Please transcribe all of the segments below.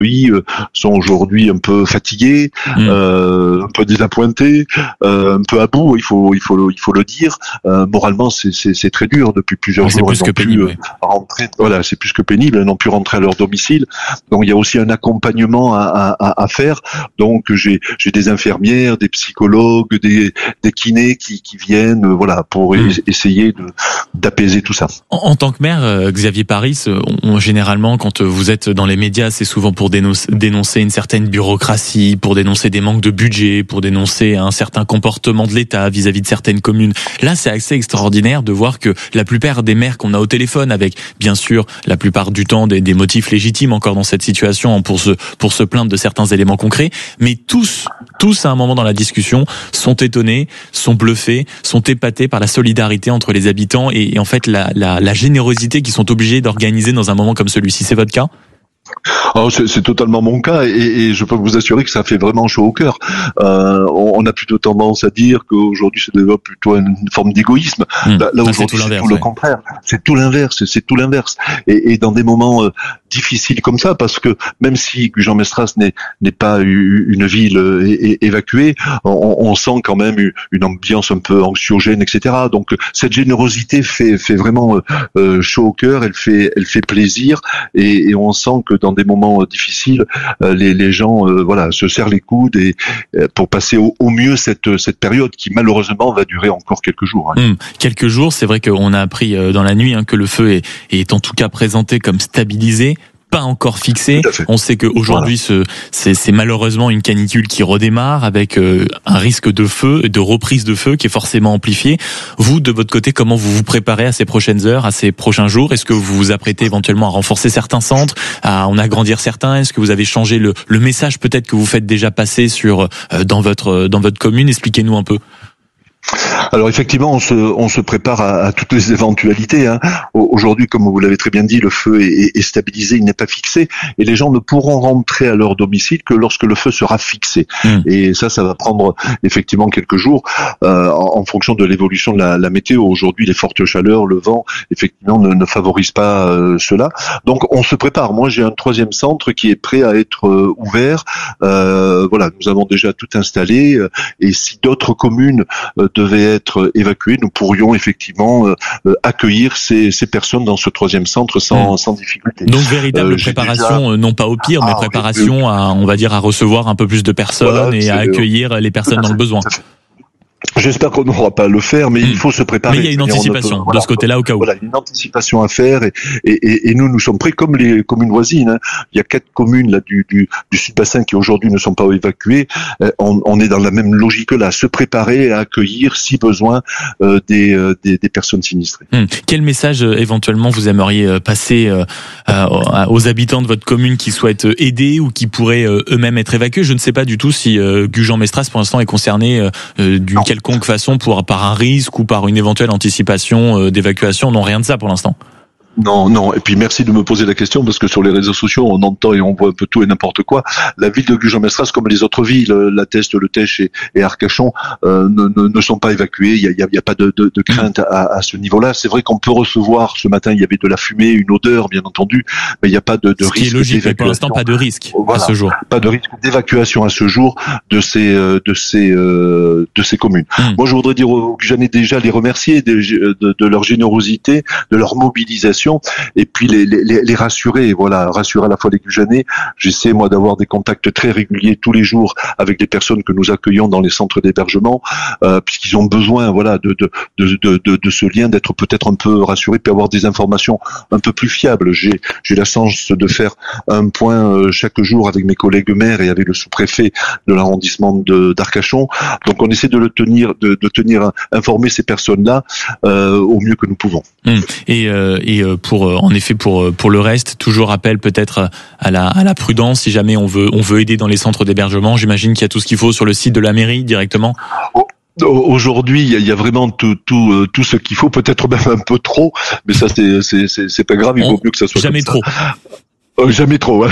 sont aujourd'hui un peu fatigués, un peu désappointés, un peu à bout. Il faut le dire. Moralement, c'est très dur depuis plusieurs jours. C'est plus que pénible. Rentrer. Voilà, c'est plus que pénible. Ils n'ont pu rentrer à leur domicile. Donc il y a aussi un accompagnement à faire. Donc j'ai des infirmières, des psychologues, des kinés qui viennent, pour essayer d'apaiser tout ça. En tant que maire, Xavier Paris, généralement, quand vous êtes dans les médias, c'est souvent pour dénoncer une certaine bureaucratie, pour dénoncer des manques de budget, pour dénoncer un certain comportement de l'État vis-à-vis de certaines communes. Là, c'est assez extraordinaire de voir que la plupart des maires qu'on a au téléphone, avec bien sûr la plupart du temps des motifs légitimes encore dans cette situation pour se plaindre de certains éléments concrets, mais tous à un moment dans la discussion sont étonnés, sont bluffés, sont épatés par la solidarité entre les habitants et en fait la générosité qu'ils sont obligés d'organiser dans un moment comme celui-ci. C'est votre cas ? C'est totalement mon cas et je peux vous assurer que ça fait vraiment chaud au cœur. On a plutôt tendance à dire qu'aujourd'hui se développe plutôt une forme d'égoïsme. Là aujourd'hui c'est tout le contraire. C'est tout l'inverse. Et dans des moments difficiles comme ça, parce que même si Gujan-Mestras n'est pas une ville évacuée, on sent quand même une ambiance un peu anxiogène, etc. Donc cette générosité fait vraiment chaud au cœur. Elle fait plaisir et on sent que dans des moments difficiles, les gens se serrent les coudes et pour passer au mieux cette période qui malheureusement va durer encore quelques jours. Quelques jours, c'est vrai qu'on a appris dans la nuit que le feu est en tout cas présenté comme stabilisé. Pas encore fixé. On sait qu'aujourd'hui, c'est malheureusement une canicule qui redémarre avec un risque de feu, de reprise de feu qui est forcément amplifié. Vous, de votre côté, comment vous vous préparez à ces prochaines heures, à ces prochains jours ? Est-ce que vous vous apprêtez éventuellement à renforcer certains centres, à en agrandir certains ? Est-ce que vous avez changé le message peut-être que vous faites déjà passer dans votre commune ? Expliquez-nous un peu. Alors effectivement, on se prépare à toutes les éventualités. Aujourd'hui, comme vous l'avez très bien dit, le feu est stabilisé, il n'est pas fixé, et les gens ne pourront rentrer à leur domicile que lorsque le feu sera fixé. Et ça va prendre effectivement quelques jours en fonction de l'évolution de la météo. Aujourd'hui, les fortes chaleurs, le vent, effectivement, ne favorisent pas cela. Donc, on se prépare. Moi, j'ai un 3e centre qui est prêt à être ouvert. Nous avons déjà tout installé, et si d'autres communes devaient être évacuées, nous pourrions effectivement accueillir ces personnes dans ce 3e centre sans difficulté. Donc véritable préparation, non pas au pire, mais préparation à recevoir un peu plus de personnes et à accueillir les personnes dans le besoin. J'espère qu'on n'aura pas à le faire, mais il faut se préparer. Mais il y a une anticipation de ce côté-là au cas où. Voilà, une anticipation à faire et nous sommes prêts comme les communes voisines. Il y a 4 communes là du Sud-Bassin qui aujourd'hui ne sont pas évacuées. On est dans la même logique là, se préparer à accueillir si besoin des personnes sinistrées. Quel message éventuellement vous aimeriez passer aux habitants de votre commune qui souhaitent aider ou qui pourraient eux-mêmes être évacués ? Je ne sais pas du tout si Gujan-Mestras pour l'instant est concerné d'une quelconque façon par un risque ou par une éventuelle anticipation d'évacuation. Non, rien de ça pour l'instant. Non. Et puis merci de me poser la question parce que sur les réseaux sociaux, on entend et on voit un peu tout et n'importe quoi. La ville de Gujan-Mestras, comme les autres villes, La Teste, Le Teche et Arcachon, ne sont pas évacuées. Il y a pas de crainte à ce niveau-là. C'est vrai qu'on peut recevoir ce matin, il y avait de la fumée, une odeur, bien entendu, mais il n'y a pas de risque d'évacuation. Ce qui est logique, mais pour l'instant, pas de risque à ce jour. Pas de risque d'évacuation à ce jour de ces communes. Moi, je voudrais dire aux Gujanais déjà les remercier de leur générosité, de leur mobilisation. Et puis les rassurer, rassurer à la fois les Gujanais. J'essaie moi d'avoir des contacts très réguliers tous les jours avec les personnes que nous accueillons dans les centres d'hébergement, puisqu'ils ont besoin de ce lien, d'être peut-être un peu rassurés, puis avoir des informations un peu plus fiables. J'ai la chance de faire un point chaque jour avec mes collègues maires et avec le sous-préfet de l'arrondissement d'Arcachon. Donc on essaie de tenir informer ces personnes-là au mieux que nous pouvons. Et pour le reste, toujours appel peut-être à la prudence si jamais on veut aider dans les centres d'hébergement. J'imagine qu'il y a tout ce qu'il faut sur le site de la mairie directement. Aujourd'hui, il y a vraiment tout ce qu'il faut, peut-être même un peu trop, mais ça c'est pas grave, il vaut mieux que ça soit jamais comme trop. Ça. Jamais trop.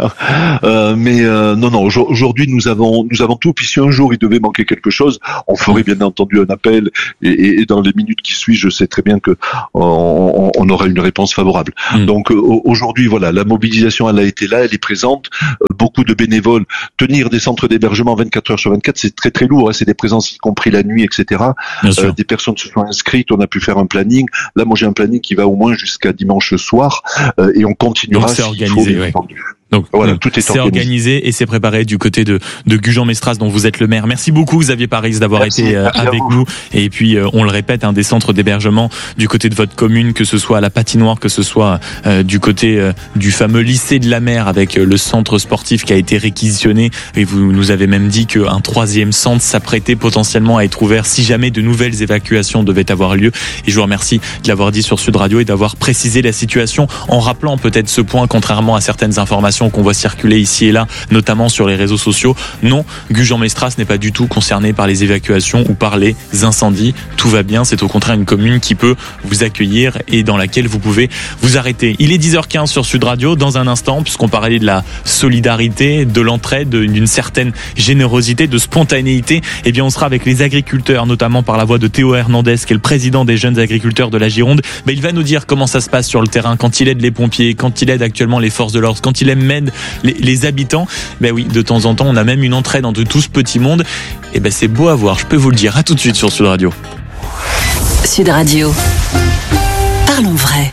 Mais non. Aujourd'hui, nous avons tout. Puis si un jour il devait manquer quelque chose, on ferait bien entendu un appel. Et dans les minutes qui suivent, je sais très bien que on aura une réponse favorable. Donc aujourd'hui, voilà, la mobilisation, elle a été là, elle est présente. Beaucoup de bénévoles. Tenir des centres d'hébergement 24 heures sur 24, c'est très très lourd. C'est des présences y compris la nuit, etc. Des personnes se sont inscrites. On a pu faire un planning. Là, moi, j'ai un planning qui va au moins jusqu'à dimanche soir, et on continuera. Donc c'est organisé, oui. Donc voilà, tout est organisé et c'est préparé du côté de Gujan-Mestras, dont vous êtes le maire. Merci beaucoup Xavier Paris d'avoir été avec nous. Et puis on le répète, des centres d'hébergement du côté de votre commune, que ce soit à la patinoire, que ce soit du côté du fameux lycée de la mer avec le centre sportif qui a été réquisitionné. Et vous nous avez même dit qu'un 3e centre s'apprêtait potentiellement à être ouvert si jamais de nouvelles évacuations devaient avoir lieu. Et je vous remercie de l'avoir dit sur Sud Radio et d'avoir précisé la situation en rappelant peut-être ce point, contrairement à certaines informations qu'on voit circuler ici et là, notamment sur les réseaux sociaux. Non, Gujan-Mestras n'est pas du tout concerné par les évacuations ou par les incendies. Tout va bien, c'est au contraire une commune qui peut vous accueillir et dans laquelle vous pouvez vous arrêter. Il est 10h15 sur Sud Radio. Dans un instant, puisqu'on parlait de la solidarité, de l'entraide, d'une certaine générosité, de spontanéité, eh bien on sera avec les agriculteurs, notamment par la voix de Théo Hernandez, qui est le président des jeunes agriculteurs de la Gironde. Il va nous dire comment ça se passe sur le terrain, quand il aide les pompiers, quand il aide actuellement les forces de l'ordre, quand il aide les habitants. Oui, de temps en temps, on a même une entraide entre tout ce petit monde. Et c'est beau à voir, je peux vous le dire. À tout de suite sur Sud Radio. Sud Radio. Parlons vrai.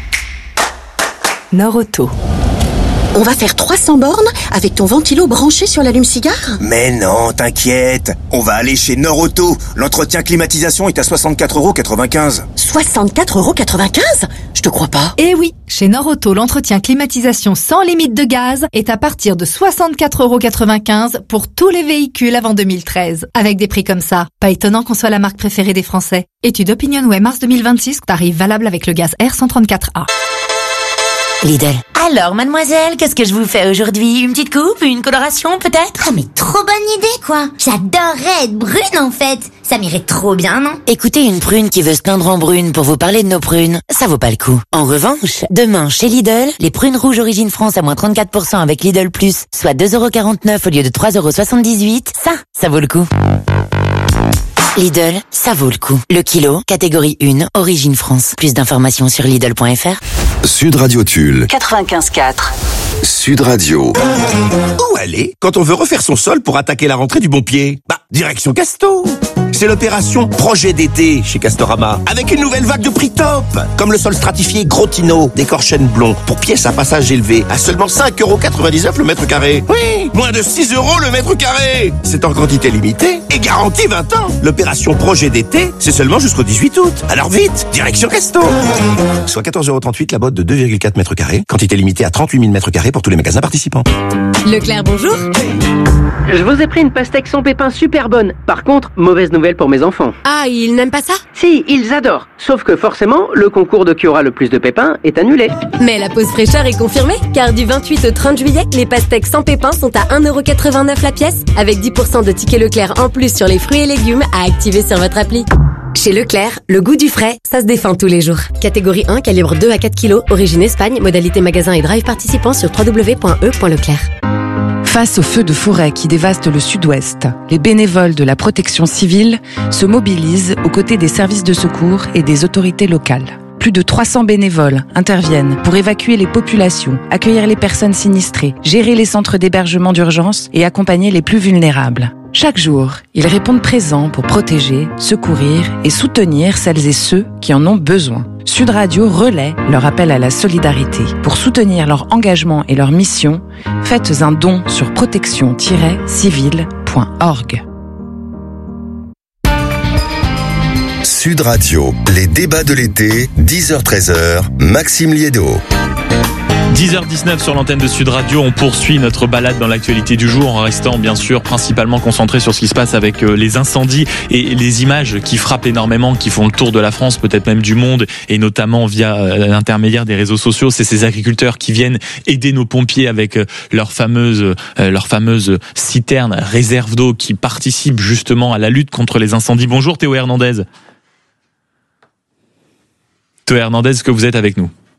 Nord-Auto. On va faire 300 bornes avec ton ventilo branché sur l'allume-cigare ? Mais non, t'inquiète. On va aller chez Nord-Auto. L'entretien climatisation est à 64,95 €. 64,95 €? Je te crois pas. Eh oui, chez Nord-Auto, l'entretien climatisation sans limite de gaz est à partir de 64,95 € pour tous les véhicules avant 2013. Avec des prix comme ça, pas étonnant qu'on soit la marque préférée des Français. Étude OpinionWay mars 2026, tarif valable avec le gaz R134A. Lidl. Alors, mademoiselle, qu'est-ce que je vous fais aujourd'hui? Une petite coupe? Une coloration, peut-être? Ah, mais trop bonne idée, quoi. J'adorerais être brune, en fait. Ça m'irait trop bien, non? Écoutez, une prune qui veut se teindre en brune pour vous parler de nos prunes, ça vaut pas le coup. En revanche, demain, chez Lidl, les prunes rouges Origine France à moins 34% avec Lidl Plus, soit 2,49 € au lieu de 3,78 €, ça vaut le coup. Lidl, ça vaut le coup. Le kilo, catégorie 1, Origine France. Plus d'informations sur Lidl.fr. Sud Radio Tulle 95.4. Sud Radio. Où aller quand on veut refaire son sol pour attaquer la rentrée du bon pied? Direction Casto. C'est l'opération Projet d'été chez Castorama, avec une nouvelle vague de prix top, comme le sol stratifié Grotino, décor chêne blond, pour pièces à passage élevé, à seulement 5,99 € le mètre carré. Oui, moins de 6 € le mètre carré. C'est en quantité limitée et garantie 20 ans. L'opération Projet d'été, c'est seulement jusqu'au 18 août. Alors vite, direction Casto. Soit 14,38 € la botte de 2,4 mètres carrés, quantité limitée à 38 000 mètres carrés pour tous les magasins participants. Leclerc, bonjour. Je vous ai pris une pastèque sans pépins super bonne. Par contre, mauvaise nouvelle pour mes enfants. Ah, ils n'aiment pas ça? Si, ils adorent. Sauf que forcément, le concours de qui aura le plus de pépins est annulé. Mais la pause fraîcheur est confirmée, car du 28 au 30 juillet, les pastèques sans pépins sont à 1,89 € la pièce, avec 10% de tickets Leclerc en plus sur les fruits et légumes à activer sur votre appli. Chez Leclerc, le goût du frais, ça se défend tous les jours. Catégorie 1, calibre 2 à 4 kg, origine Espagne, modalité magasin et drive participant sur www.e.leclerc. Face aux feux de forêt qui dévastent le sud-ouest, les bénévoles de la protection civile se mobilisent aux côtés des services de secours et des autorités locales. Plus de 300 bénévoles interviennent pour évacuer les populations, accueillir les personnes sinistrées, gérer les centres d'hébergement d'urgence et accompagner les plus vulnérables. Chaque jour, ils répondent présents pour protéger, secourir et soutenir celles et ceux qui en ont besoin. Sud Radio relaie leur appel à la solidarité. Pour soutenir leur engagement et leur mission, faites un don sur protection-civile.org. Sud Radio, les débats de l'été, 10h-13h, Maxime Liédo. 10h19 sur l'antenne de Sud Radio, on poursuit notre balade dans l'actualité du jour en restant bien sûr principalement concentré sur ce qui se passe avec les incendies et les images qui frappent énormément, qui font le tour de la France, peut-être même du monde, et notamment via l'intermédiaire des réseaux sociaux. C'est ces agriculteurs qui viennent aider nos pompiers avec leur fameuse citerne réserve d'eau qui participe justement à la lutte contre les incendies. Bonjour Théo Hernandez. Théo Hernandez, est-ce que vous êtes avec nous ?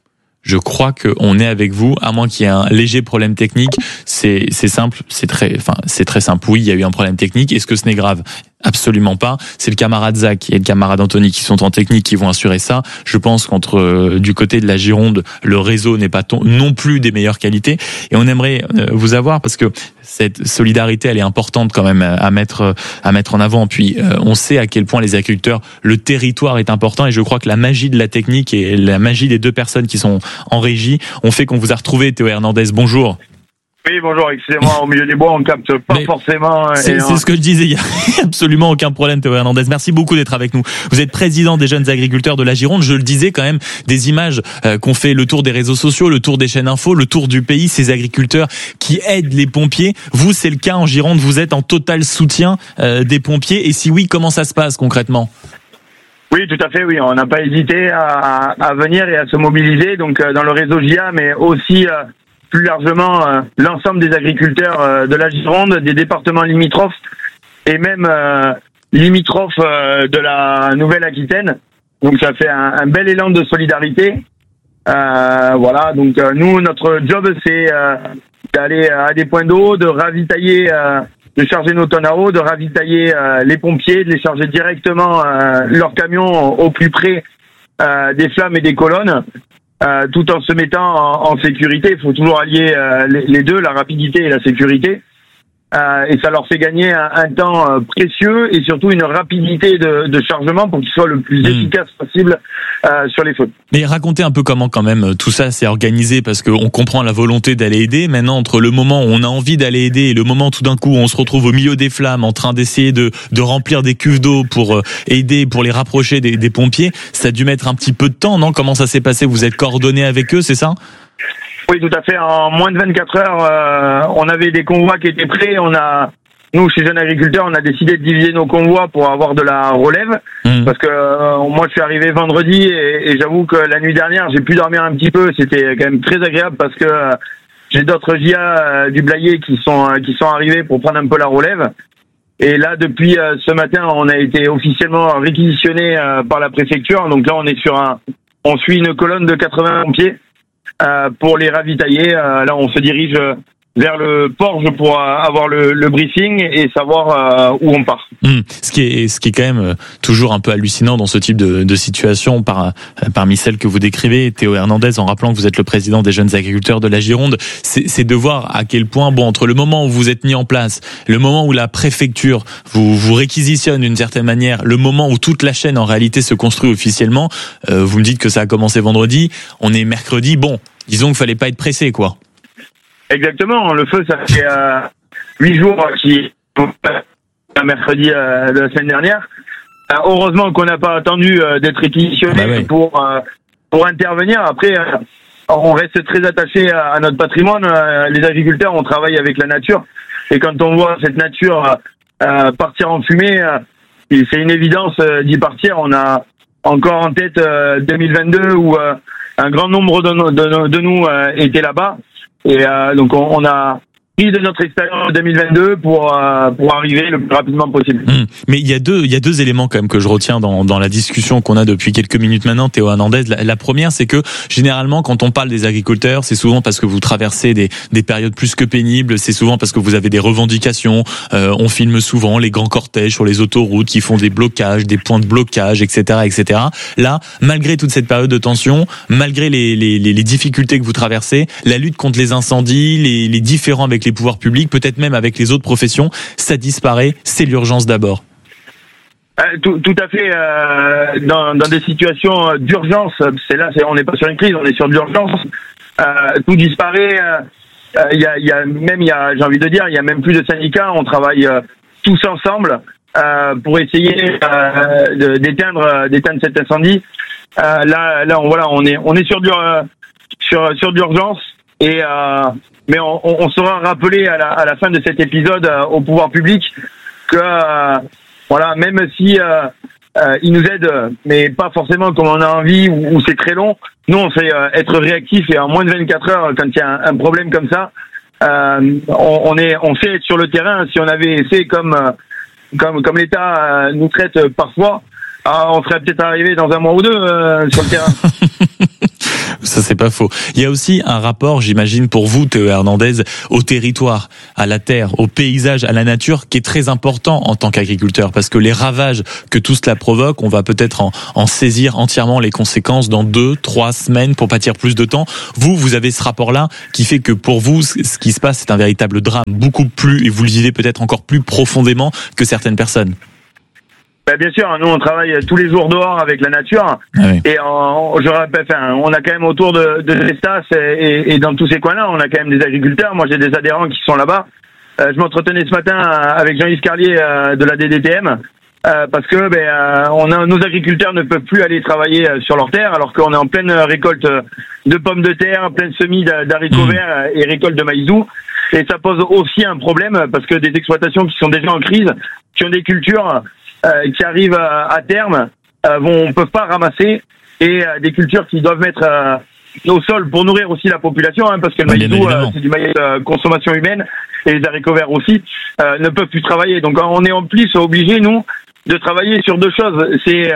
je crois qu'on est avec vous, à moins qu'il y ait un léger problème technique. C'est simple, c'est très simple. Oui, il y a eu un problème technique. Est-ce que ce n'est grave ? Absolument pas. C'est le camarade Zach et le camarade Anthony qui sont en technique qui vont assurer ça. Je pense qu'entre du côté de la Gironde, le réseau n'est pas non plus des meilleures qualités. Et on aimerait vous avoir parce que cette solidarité, elle est importante quand même à mettre en avant. Puis on sait à quel point les agriculteurs, le territoire est important. Et je crois que la magie de la technique et la magie des deux personnes qui sont en régie ont fait qu'on vous a retrouvé. Théo Hernandez, bonjour. Oui, bonjour, excusez-moi, au milieu des bois, on capte pas forcément. C'est ce que je disais, il y a absolument aucun problème, Théo Hernandez. Merci beaucoup d'être avec nous. Vous êtes président des jeunes agriculteurs de la Gironde. Je le disais quand même, des images qu'on fait le tour des réseaux sociaux, le tour des chaînes info, le tour du pays, ces agriculteurs qui aident les pompiers. Vous, c'est le cas en Gironde, vous êtes en total soutien des pompiers. Et si oui, comment ça se passe concrètement ? Oui, tout à fait, oui. On n'a pas hésité à venir et à se mobiliser, donc dans le réseau GIA, mais aussi plus largement l'ensemble des agriculteurs de la Gironde, des départements limitrophes et même limitrophes de la Nouvelle-Aquitaine. Donc ça fait un bel élan de solidarité. Voilà, donc nous, notre job, c'est d'aller à des points d'eau, de ravitailler, de charger nos tonnes à eau, de ravitailler les pompiers, de les charger directement leurs camions au plus près des flammes et des colonnes. Tout en se mettant en sécurité. Il faut toujours allier les deux, la rapidité et la sécurité. Et ça leur fait gagner un temps précieux et surtout une rapidité de chargement pour qu'ils soient le plus efficace possible sur les feux. Mais racontez un peu comment quand même tout ça s'est organisé, parce qu'on comprend la volonté d'aller aider. Maintenant, entre le moment où on a envie d'aller aider et le moment tout d'un coup où on se retrouve au milieu des flammes en train d'essayer de remplir des cuves d'eau pour aider, pour les rapprocher des pompiers, ça a dû mettre un petit peu de temps, non ? Comment ça s'est passé ? Vous êtes coordonnés avec eux, c'est ça ? Oui, tout à fait. En moins de 24 heures, on avait des convois qui étaient prêts. Nous, chez Jeunes Agriculteurs, on a décidé de diviser nos convois pour avoir de la relève. Parce que moi, je suis arrivé vendredi et j'avoue que la nuit dernière, j'ai pu dormir un petit peu. C'était quand même très agréable parce que j'ai d'autres GIA du Blayais qui sont arrivés pour prendre un peu la relève. Et là, depuis ce matin, on a été officiellement réquisitionné par la préfecture. Donc là, on suit une colonne de 80 pompiers. Pour les ravitailler, là on se dirige vers le port pour avoir le briefing et savoir où on part. Ce qui est quand même toujours un peu hallucinant dans ce type de situation parmi celles que vous décrivez, Théo Hernandez, en rappelant que vous êtes le président des jeunes agriculteurs de la Gironde, c'est de voir à quel point, entre le moment où vous êtes mis en place, le moment où la préfecture vous réquisitionne d'une certaine manière, le moment où toute la chaîne en réalité se construit officiellement, vous me dites que ça a commencé vendredi, on est mercredi, disons qu'il fallait pas être pressé, quoi. Exactement, le feu, ça fait 8 jours mercredi de la semaine dernière. Heureusement qu'on n'a pas attendu d'être réquisitionné pour intervenir. Après, on reste très attaché à notre patrimoine. Les agriculteurs, on travaille avec la nature. Et quand on voit cette nature partir en fumée, c'est une évidence d'y partir. On a encore en tête 2022 où un grand nombre de nous étaient là-bas. Et donc on a pris de notre expérience 2022 pour arriver le plus rapidement possible. Mais il y a deux éléments quand même que je retiens dans la discussion qu'on a depuis quelques minutes maintenant, Théo Hernandez. La première, c'est que généralement quand on parle des agriculteurs, c'est souvent parce que vous traversez des périodes plus que pénibles, c'est souvent parce que vous avez des revendications. On filme souvent les grands cortèges sur les autoroutes qui font des blocages, des points de blocage, etc., etc. Là, malgré toute cette période de tension, malgré les difficultés que vous traversez, la lutte contre les incendies, les différends avec les pouvoirs publics, peut-être même avec les autres professions, ça disparaît, c'est l'urgence d'abord. Tout à fait. Dans des situations d'urgence, on n'est pas sur une crise, on est sur de l'urgence. Tout disparaît. J'ai envie de dire, il y a même plus de syndicats. On travaille tous ensemble pour essayer d'éteindre cet incendie. On est sur d'urgence et mais on sera rappelé à la fin de cet épisode au pouvoir public que même si ils nous aident, mais pas forcément comme on a envie ou c'est très long. Nous, on sait être réactifs et en moins de 24 heures, quand il y a un problème comme ça, on sait être sur le terrain. Si on avait essayé comme l'État nous traite parfois, on serait peut-être arrivé dans un mois ou deux sur le terrain. Ça, c'est pas faux. Il y a aussi un rapport, j'imagine, pour vous, Théo Hernandez, au territoire, à la terre, au paysage, à la nature, qui est très important en tant qu'agriculteur, parce que les ravages que tout cela provoque, on va peut-être en saisir entièrement les conséquences dans 2-3 semaines, pour pas dire plus de temps. Vous avez ce rapport-là qui fait que pour vous, ce qui se passe, c'est un véritable drame, beaucoup plus, et vous le vivez peut-être encore plus profondément que certaines personnes. Bien sûr, nous on travaille tous les jours dehors avec la nature, et je rappelle, on a quand même autour de l'Estas et dans tous ces coins-là, on a quand même des agriculteurs. Moi j'ai des adhérents qui sont là-bas. Je m'entretenais ce matin avec Jean-Yves Carlier de la DDTM, parce que nos agriculteurs ne peuvent plus aller travailler sur leur terre, alors qu'on est en pleine récolte de pommes de terre, pleine semis d'haricots verts et récolte de maïs doux. Et ça pose aussi un problème, parce que des exploitations qui sont déjà en crise, qui ont des cultures qui arrivent à terme, peuvent pas ramasser, et des cultures qui doivent mettre au sol pour nourrir aussi la population, parce que le maïs doux, c'est du maïs consommation humaine, et les haricots verts aussi, ne peuvent plus travailler. Donc on est en plus obligés, nous, de travailler sur deux choses. C'est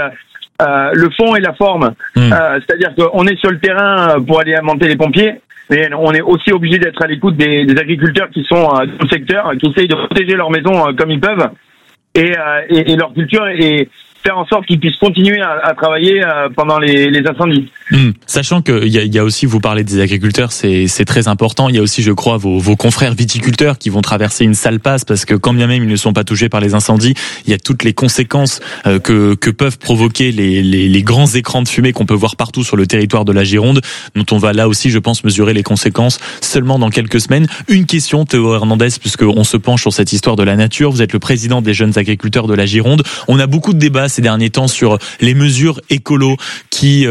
le fond et la forme. C'est-à-dire qu'on est sur le terrain pour aller alimenter les pompiers, mais on est aussi obligé d'être à l'écoute des agriculteurs qui sont dans le secteur, qui essayent de protéger leur maison comme ils peuvent, et leur culture, et faire en sorte qu'ils puissent continuer à travailler pendant les incendies. Sachant qu'il y a aussi, vous parlez des agriculteurs, c'est très important. Il y a aussi, je crois, vos confrères viticulteurs qui vont traverser une sale passe, parce que quand bien même ils ne sont pas touchés par les incendies, il y a toutes les conséquences que peuvent provoquer les grands écrans de fumée qu'on peut voir partout sur le territoire de la Gironde, dont on va là aussi, je pense, mesurer les conséquences seulement dans quelques semaines. Une question, Théo Hernandez, puisqu'on se penche sur cette histoire de la nature. Vous êtes le président des jeunes agriculteurs de la Gironde. On a beaucoup de débats ces derniers temps sur les mesures écolo qui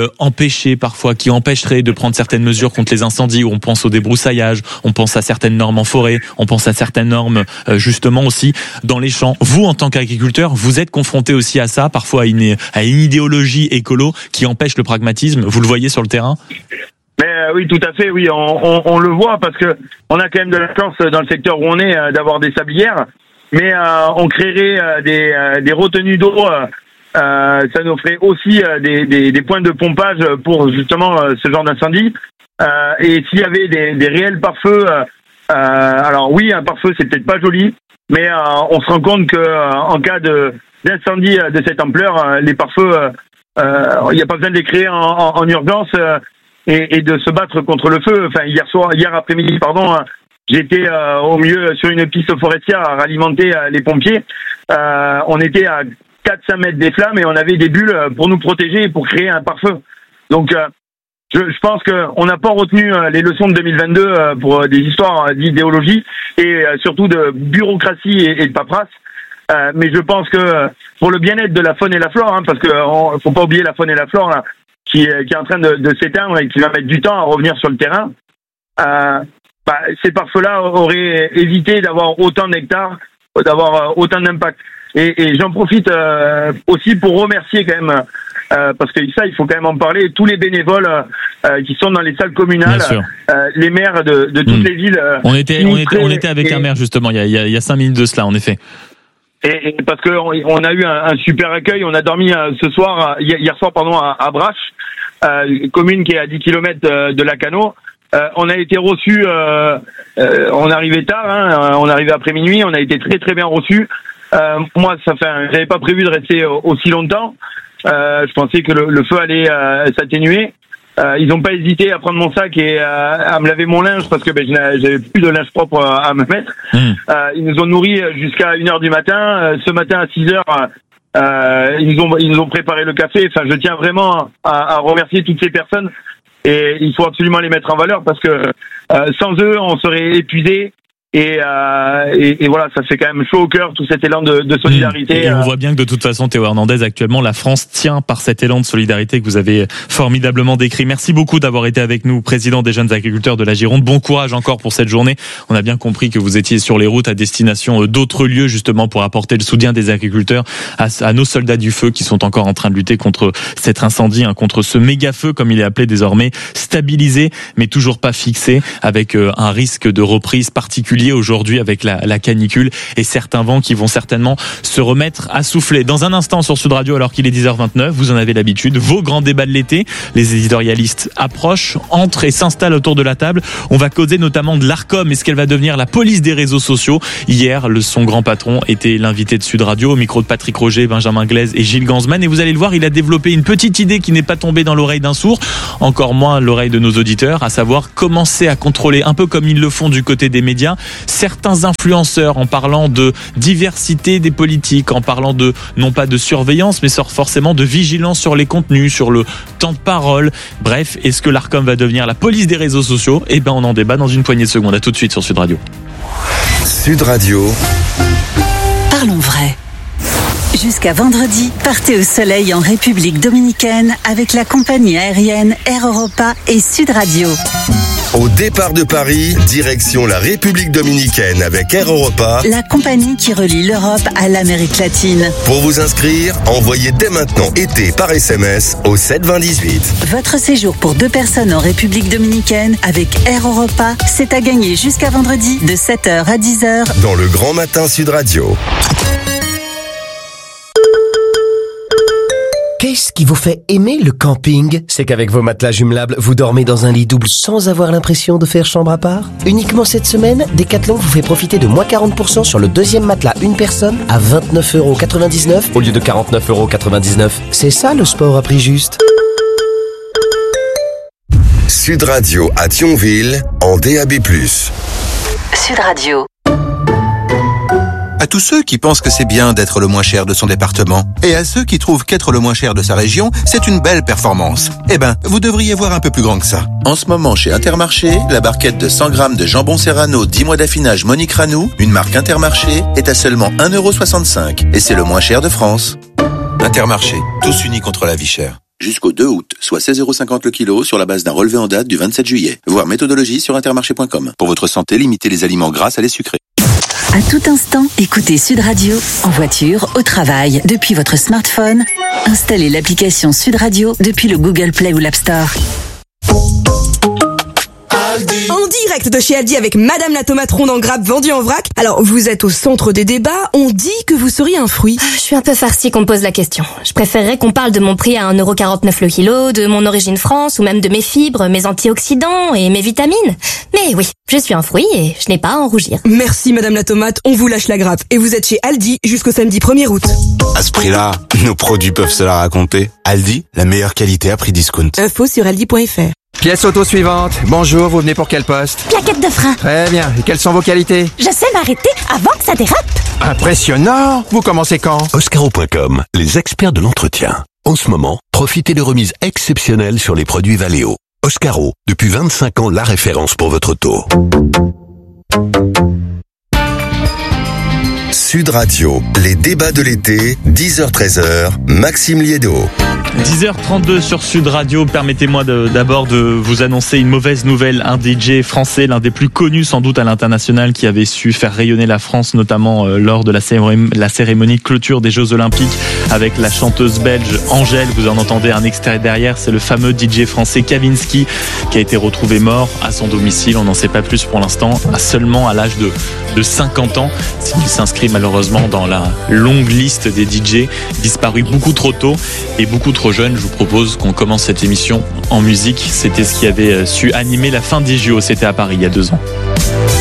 empêcheraient de prendre certaines mesures contre les incendies. On pense au débroussaillage, on pense à certaines normes en forêt, on pense à certaines normes justement aussi dans les champs. Vous, en tant qu'agriculteur, vous êtes confronté aussi à ça, parfois à une idéologie écolo qui empêche le pragmatisme. Vous le voyez sur le terrain ? Oui, tout à fait. Oui, on le voit, parce que on a quand même de la chance dans le secteur où on est d'avoir des sablières, mais on créerait des retenues d'eau. Ça nous ferait aussi des points de pompage pour justement ce genre d'incendie. Et s'il y avait des réels pare-feux, alors oui, un pare-feu c'est peut-être pas joli, mais on se rend compte que en cas d'incendie de cette ampleur, les pare-feux, il n'y a pas besoin de les créer en urgence et de se battre contre le feu. Enfin, hier après-midi, j'étais au milieu sur une piste forestière à ralimenter les pompiers. On était à 4-5 mètres des flammes et on avait des bulles pour nous protéger et pour créer un pare-feu. Donc je pense qu'on n'a pas retenu les leçons de 2022 pour des histoires d'idéologie et surtout de bureaucratie et de paperasse. Mais je pense que pour le bien-être de la faune et la flore, parce que faut pas oublier la faune et la flore là, qui est en train de s'éteindre et qui va mettre du temps à revenir sur le terrain, ces pare-feux-là auraient évité d'avoir autant d'hectares, d'avoir autant d'impact. Et j'en profite aussi pour remercier quand même, parce que ça, il faut quand même en parler, tous les bénévoles qui sont dans les salles communales, les maires de toutes les villes. On était avec un maire justement il y a 5 minutes de cela, en effet. Et parce que on a eu un super accueil, on a dormi hier soir à Brache, commune qui est à 10 km de Lacanau. On a été reçus, on arrivait tard, on arrivait après minuit, on a été très très bien reçus. Moi, j'avais pas prévu de rester aussi longtemps. Je pensais que le feu allait s'atténuer. Ils n'ont pas hésité à prendre mon sac et à me laver mon linge, parce que j'avais plus de linge propre à me mettre. Ils nous ont nourris jusqu'à 1h du matin. Ce matin à 6h, ils nous ont préparé le café. Enfin, je tiens vraiment à remercier toutes ces personnes, et il faut absolument les mettre en valeur, parce que sans eux, on serait épuisés. Et voilà, ça fait quand même chaud au cœur, tout cet élan de solidarité. Et on voit bien que de toute façon, Théo Hernandez, actuellement, la France tient par cet élan de solidarité que vous avez formidablement décrit. Merci beaucoup d'avoir été avec nous, président des jeunes agriculteurs de la Gironde. Bon courage encore pour cette journée. On a bien compris que vous étiez sur les routes à destination d'autres lieux, justement, pour apporter le soutien des agriculteurs à nos soldats du feu qui sont encore en train de lutter contre cet incendie, contre ce méga feu, comme il est appelé désormais, stabilisé, mais toujours pas fixé, avec un risque de reprise particulier particulier aujourd'hui avec la canicule et certains vents qui vont certainement se remettre à souffler. Dans un instant sur Sud Radio, alors qu'il est 10h29, vous en avez l'habitude, vos grands débats de l'été. Les éditorialistes approchent, entrent et s'installent autour de la table. On va causer notamment de l'Arcom et ce qu'elle va devenir la police des réseaux sociaux. Hier, son grand patron était l'invité de Sud Radio au micro de Patrick Roger, Benjamin Glaise et Gilles Gansman. Et vous allez le voir, il a développé une petite idée qui n'est pas tombée dans l'oreille d'un sourd, encore moins l'oreille de nos auditeurs, à savoir commencer à contrôler, un peu comme ils le font du côté des médias, certains influenceurs en parlant de diversité des politiques, en parlant de, non pas de surveillance, mais forcément de vigilance sur les contenus, sur le temps de parole. Bref, est-ce que l'Arcom va devenir la police des réseaux sociaux ? Eh ben, on en débat dans une poignée de secondes. À tout de suite sur Sud Radio. Sud Radio. Parlons vrai. Jusqu'à vendredi, partez au soleil en République dominicaine avec la compagnie aérienne Air Europa et Sud Radio. Au départ de Paris, direction la République dominicaine avec Air Europa, la compagnie qui relie l'Europe à l'Amérique latine. Pour vous inscrire, envoyez dès maintenant été par SMS au 72018. Votre séjour pour 2 personnes en République dominicaine avec Air Europa, c'est à gagner jusqu'à vendredi de 7h à 10h dans le Grand Matin Sud Radio. Qu'est-ce qui vous fait aimer le camping ? C'est qu'avec vos matelas jumelables, vous dormez dans un lit double sans avoir l'impression de faire chambre à part ? Uniquement cette semaine, Decathlon vous fait profiter de moins 40% sur le deuxième matelas une personne à 29,99€ au lieu de 49,99€. C'est ça le sport à prix juste. Sud Radio à Thionville en DAB+. Sud Radio. À tous ceux qui pensent que c'est bien d'être le moins cher de son département, et à ceux qui trouvent qu'être le moins cher de sa région, c'est une belle performance. Eh ben, vous devriez voir un peu plus grand que ça. En ce moment, chez Intermarché, la barquette de 100 grammes de jambon serrano 10 mois d'affinage Monique Ranou, une marque Intermarché, est à seulement 1,65€. Et c'est le moins cher de France. Intermarché, tous unis contre la vie chère. Jusqu'au 2 août, soit 16,50€ le kilo sur la base d'un relevé en date du 27 juillet. Voir méthodologie sur intermarché.com. Pour votre santé, limitez les aliments gras à les sucrés. À tout instant, écoutez Sud Radio, en voiture, au travail, depuis votre smartphone. Installez l'application Sud Radio depuis le Google Play ou l'App Store. En direct de chez Aldi avec Madame la tomate ronde en grappe vendue en vrac. Alors, vous êtes au centre des débats, on dit que vous seriez un fruit. Je suis un peu farcie qu'on me pose la question. Je préférerais qu'on parle de mon prix à 1,49€ le kilo, de mon origine France, ou même de mes fibres, mes antioxydants et mes vitamines. Mais oui, je suis un fruit et je n'ai pas à en rougir. Merci Madame la tomate, on vous lâche la grappe. Et vous êtes chez Aldi jusqu'au samedi 1er août. À ce prix-là, nos produits peuvent se la raconter. Aldi, la meilleure qualité à prix discount. Info sur aldi.fr. Pièce auto suivante. Bonjour, vous venez pour quel poste ? Plaquette de frein. Très bien. Et quelles sont vos qualités ? Je sais m'arrêter avant que ça dérape. Impressionnant. Vous commencez quand ? Oscaro.com, les experts de l'entretien. En ce moment, profitez de remises exceptionnelles sur les produits Valeo. Oscaro, depuis 25 ans, la référence pour votre auto. Sud Radio, les débats de l'été, 10h-13h, Maxime Liédo. 10h32 sur Sud Radio, permettez-moi d'abord de vous annoncer une mauvaise nouvelle. Un DJ français, l'un des plus connus sans doute à l'international, qui avait su faire rayonner la France, notamment lors de la cérémonie de clôture des Jeux Olympiques avec la chanteuse belge Angèle. Vous en entendez un extrait derrière, c'est le fameux DJ français Kavinsky qui a été retrouvé mort à son domicile. On n'en sait pas plus pour l'instant, seulement à l'âge de 50 ans. Il s'inscrit malheureusement dans la longue liste des DJ disparus beaucoup trop tôt et beaucoup trop jeunes. Je vous propose qu'on commence cette émission en musique. C'était ce qui avait su animer la fin des JO. C'était à Paris il y a 2 ans.